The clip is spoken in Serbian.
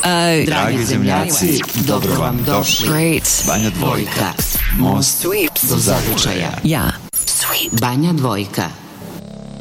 Dragi zemljaci, dobro vam došli. Banja Dvojka, most do zavičaja. Ja. Banja Dvojka.